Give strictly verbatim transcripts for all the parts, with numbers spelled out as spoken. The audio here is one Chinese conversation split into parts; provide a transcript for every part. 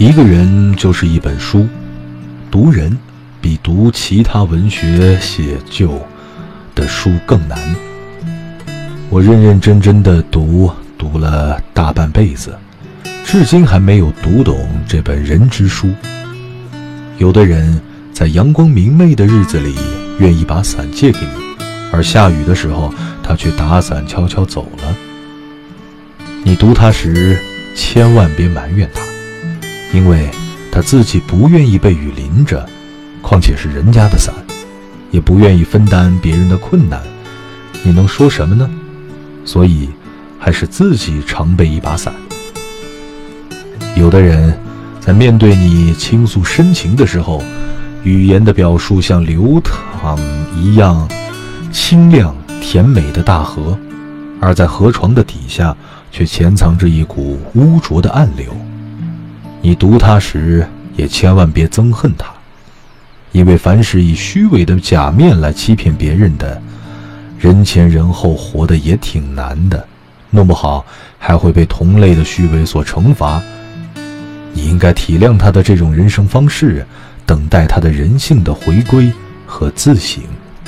一个人就是一本书，读人比读其他文学写就的书更难。我认认真真的读，读了大半辈子，至今还没有读懂这本人之书。有的人在阳光明媚的日子里愿意把伞借给你，而下雨的时候他却打伞悄悄走了。你读他时千万别埋怨他，因为他自己不愿意被雨淋着，况且是人家的伞，也不愿意分担别人的困难，你能说什么呢？所以还是自己常备一把伞。有的人在面对你倾诉深情的时候，语言的表述像流淌一样清亮甜美的大河，而在河床的底下却潜藏着一股污浊的暗流。你读它时也千万别憎恨它，因为凡是以虚伪的假面来欺骗别人的，人前人后活得也挺难的，弄不好还会被同类的虚伪所惩罚。你应该体谅他的这种人生方式，等待他的人性的回归和自省。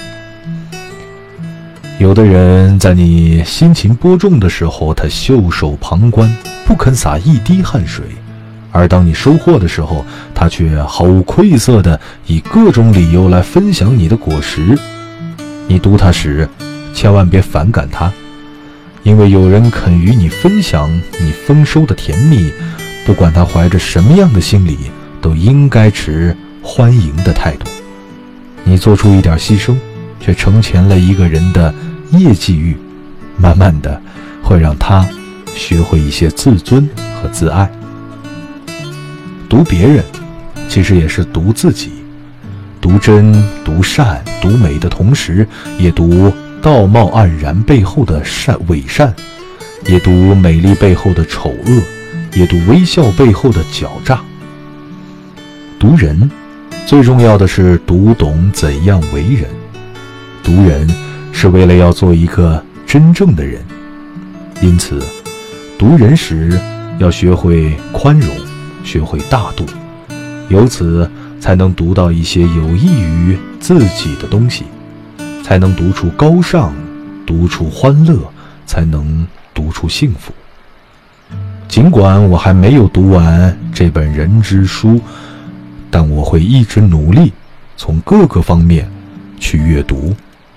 有的人在你心情播种的时候，他袖手旁观，不肯洒一滴汗水，而当你收获的时候，他却毫无愧色地以各种理由来分享你的果实。你读他时千万别反感他，因为有人肯与你分享你丰收的甜蜜，不管他怀着什么样的心理，都应该持欢迎的态度。你做出一点牺牲，却成全了一个人的业绩欲，慢慢的会让他学会一些自尊和自爱。读别人其实也是读自己，读真读善读美的同时，也读道貌岸然背后的善伪善，也读美丽背后的丑恶，也读微笑背后的狡诈。读人最重要的是读懂怎样为人，读人是为了要做一个真正的人，因此读人时要学会宽容，学会大度，由此才能读到一些有益于自己的东西，才能读出高尚，读出欢乐，才能读出幸福。尽管我还没有读完这本人之书，但我会一直努力从各个方面去阅读。